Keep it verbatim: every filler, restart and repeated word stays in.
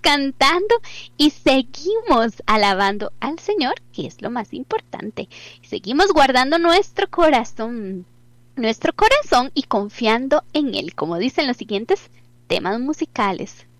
cantando y seguimos alabando al Señor, que es lo más importante. Seguimos guardando nuestro corazón, nuestro corazón y confiando en Él, como dicen los siguientes temas musicales.